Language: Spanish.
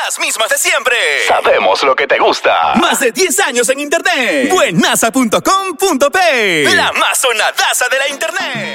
las mismas de siempre. Sabemos lo que te gusta. Más de 10 años en internet. Buenaza.com.p. La más sonadaza de la internet.